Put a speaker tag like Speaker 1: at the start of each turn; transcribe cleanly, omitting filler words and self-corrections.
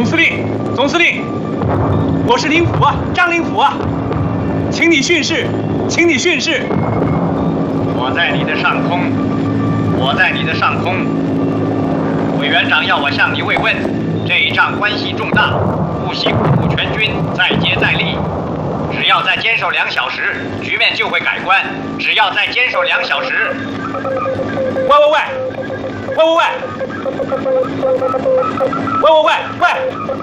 Speaker 1: 司令，总司令，我是灵甫啊，张灵甫啊，请你训示，请你训示。
Speaker 2: 我在你的上空，我在你的上空。委员长要我向你慰问，这一仗关系重大，不惜鼓舞全军，再接再厉。只要再坚守2小时，局面就会改观。只要再坚守2小时。
Speaker 1: 喂！喂！